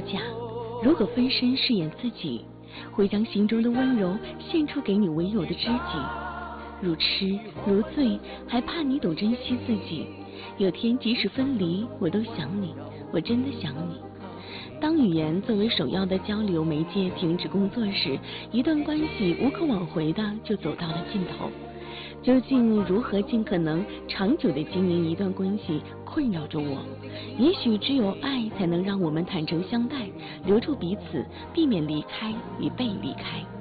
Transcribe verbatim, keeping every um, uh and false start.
假。如果分身饰演自己，会将心中的温柔献出给你唯有的知己。如痴如醉，还怕你懂珍惜自己。有天即使分离，我都想你，我真的想你。当语言作为首要的交流媒介停止工作时，一段关系无可挽回的就走到了尽头。究竟如何尽可能长久地经营一段关系，困扰着我。也许只有爱才能让我们坦诚相待，留住彼此，避免离开与被离开。